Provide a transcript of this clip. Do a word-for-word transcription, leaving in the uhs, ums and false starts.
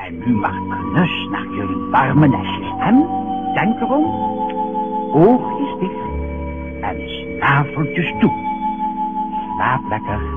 En u mag gerust naar jullie warme nestjes. En denk erom, oogjes dicht en snaveltjes toe. Slaap lekker.